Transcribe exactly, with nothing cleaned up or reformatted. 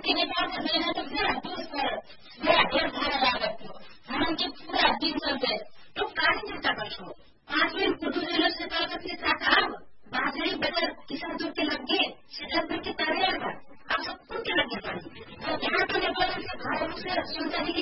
नेपाल से मेहनत मेरा दोस्त है, मेरा ढेर सारा लागत हो हम के पूरा दिन चलते तो काहे चिंता करछो पाँच दिन कुटु जिले से तो के साथ अब बाजरी बजार किसान दूर के लगे सेटल करके तैयार कर अब सब कुछ के लगे पड़ी तो यहाँ तो नेपाल से घर से सुनता